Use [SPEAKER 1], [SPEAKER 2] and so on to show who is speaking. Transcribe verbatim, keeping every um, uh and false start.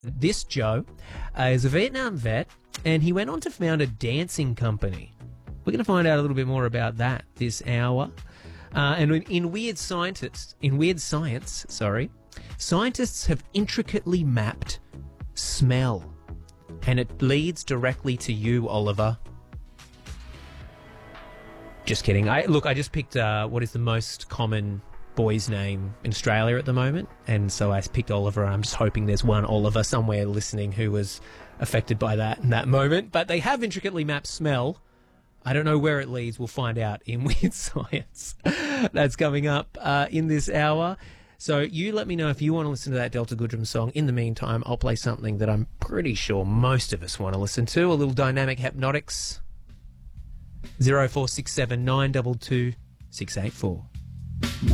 [SPEAKER 1] This Joe uh, is a Vietnam vet, and he went on to found a dancing company. We're going to find out a little bit more about that this hour. Uh, and in, in Weird Scientists, in Weird Science, sorry, scientists have intricately mapped smell, and it leads directly to you, Oliver. Just kidding. I look. I just picked uh, what is the most common boy's name in Australia at the moment, and so I picked Oliver. I'm just hoping there's one Oliver somewhere listening who was affected by that in that moment. But they have intricately mapped smell. I don't know where it leads. We'll find out in Weird Science. That's coming up uh, in this hour. So you let me know if you want to listen to that Delta Goodrem song. In the meantime, I'll play something that I'm pretty sure most of us want to listen to. A little Dynamic Hypnotics. zero four six seven nine two two six eight four.